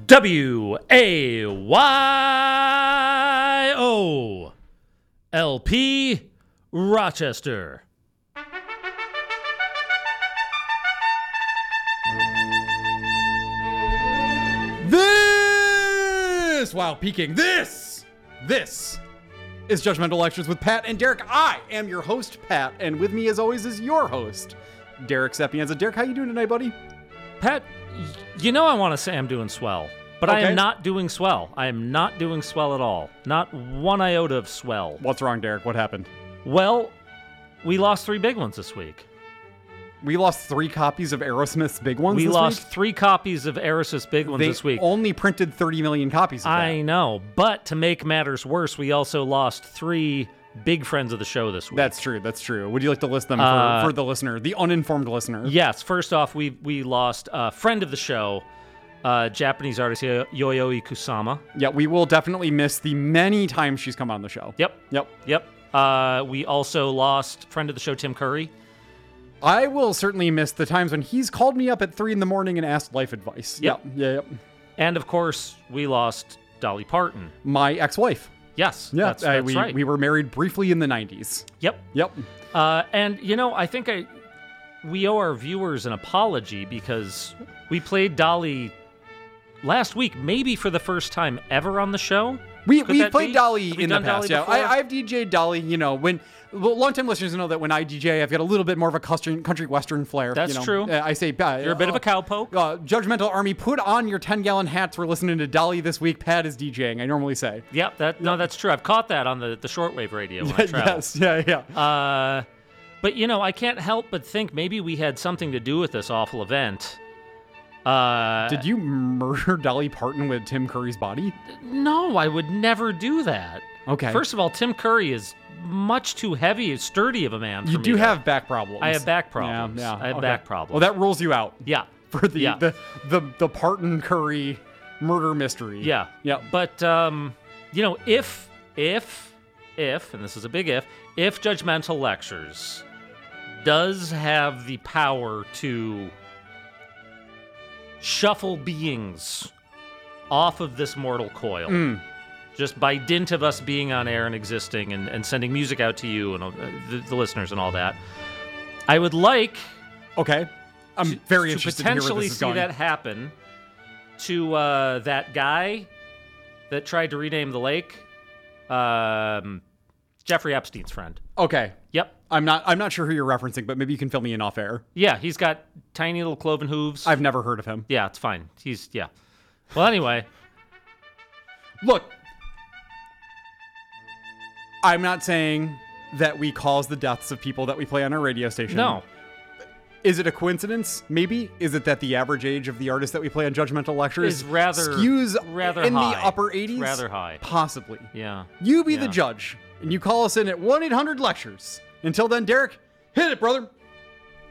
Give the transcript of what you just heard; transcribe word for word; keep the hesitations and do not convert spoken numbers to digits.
W A Y O L P Rochester. This, while peaking, this, this is Judgmental Lectures with Pat and Derek. I am your host, Pat, and with me, as always, is your host, Derek Sapienza. Derek, how you doing tonight, buddy? Pat, you know I want to say I'm doing swell, but okay. I am not doing swell. I am not doing swell at all. Not one iota of swell. What's wrong, Derek? What happened? Well, we lost three big ones this week. We lost three copies of Aerosmith's Big Ones we this lost week? three copies of Aerosmith's Big Ones they this week. They only printed thirty million copies of that. I know, but to make matters worse, we also lost three big friends of the show this week. That's true, that's true. Would you like to list them uh, for, for the listener, the uninformed listener? Yes, first off, we we lost a friend of the show, uh, Japanese artist Yo- Yayoi Kusama. Yeah, we will definitely miss the many times she's come on the show. Yep. Yep. Yep. Uh, we also lost friend of the show, Tim Curry. I will certainly miss the times when he's called me up at three in the morning and asked life advice. Yep. Yeah, yeah, yep. And of course, we lost Dolly Parton. My ex-wife. Yes, yeah, that's, uh, that's we, right. We were married briefly in the nineties. Yep. Yep. Uh, and, you know, I think I we owe our viewers an apology because we played Dolly last week, maybe for the first time ever on the show. We Could we played be? Dolly We've in the past. Yeah, I, I've D J'd Dolly. You know, when well, long-time listeners know that when I D J, I've got a little bit more of a country, country western flair. That's you know? true. Uh, I say uh, you're a bit uh, of a cowpoke. Uh, Judgmental Army, put on your ten-gallon hats. We're listening to Dolly this week. Pat is DJing. I normally say. Yep. That no, that's true. I've caught that on the the shortwave radio when I travel. Yes. Yeah. Yeah. Uh, but you know, I can't help but think maybe we had something to do with this awful event. Uh, Did you murder Dolly Parton with Tim Curry's body? No, I would never do that. Okay. First of all, Tim Curry is much too heavy and sturdy of a man. For you me do to, have back problems. I have back problems. Yeah, yeah. I have okay. back problems. Well, that rules you out. Yeah. For the yeah. the, the the Parton Curry murder mystery. Yeah. Yeah. But um, you know, if if if, and this is a big if, if Judgmental Lectures does have the power to shuffle beings off of this mortal coil, mm. just by dint of us being on air and existing and, and sending music out to you and uh, the, the listeners and all that, I would like okay I'm to, very to interested to hear where potentially this is see going. that happen to uh, that guy that tried to rename the lake, um, Jeffrey Epstein's friend. Okay. Yep. I'm not I'm not sure who you're referencing, but maybe you can fill me in off air. Yeah, he's got tiny little cloven hooves. I've never heard of him. Yeah, it's fine. He's, yeah. Well, anyway. Look, I'm not saying that we cause the deaths of people that we play on our radio station. No. Is it a coincidence? Maybe. Is it that the average age of the artists that we play on Judgmental Lectures is rather skews rather in high. the upper eighties? It's rather high. Possibly. Yeah. You be yeah. the judge, and you call us in at one eight hundred lectures. Until then, Derek, hit it, brother.